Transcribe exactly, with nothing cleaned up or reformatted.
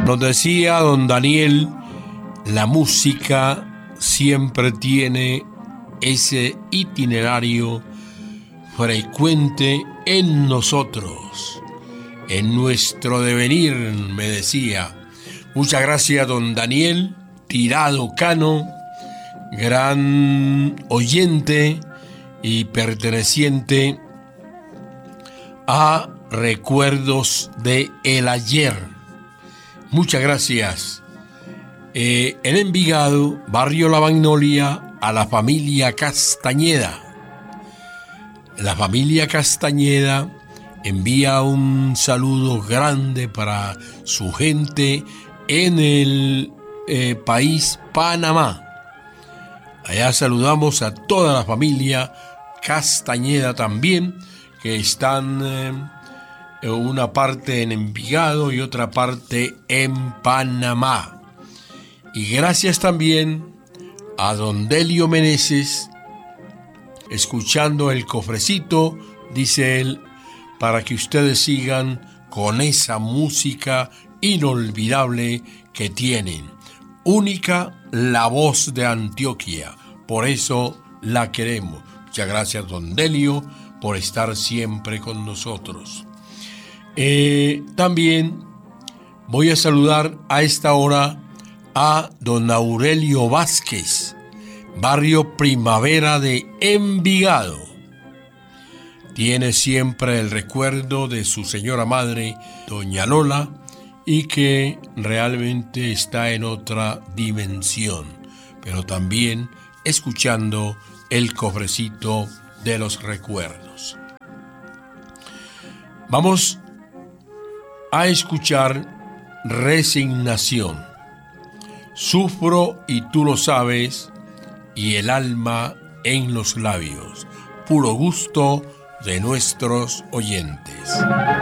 Nos decía don Daniel, la música siempre tiene ese itinerario frecuente en nosotros, en nuestro devenir, me decía. Muchas gracias, don Daniel Tirado Cano, gran oyente y perteneciente a Recuerdos de el Ayer. Muchas gracias. Eh, en Envigado, barrio La Magnolia, a la familia Castañeda. La familia Castañeda envía un saludo grande para su gente en el eh, país Panamá. Allá saludamos a toda la familia Castañeda también, que están eh, una parte en Envigado y otra parte en Panamá. Y gracias también a don Delio Meneses, escuchando el cofrecito, dice él, para que ustedes sigan con esa música inolvidable que tienen. Única la voz de Antioquia, por eso la queremos. Muchas gracias, don Delio, por estar siempre con nosotros. Eh, también voy a saludar a esta hora a don Aurelio Vázquez, barrio Primavera de Envigado. Tiene siempre el recuerdo de su señora madre, doña Lola, y que realmente está en otra dimensión, pero también escuchando el cofrecito de los recuerdos. Vamos a escuchar Resignación. Sufro y tú lo sabes, y el alma en los labios. Puro gusto de nuestros oyentes.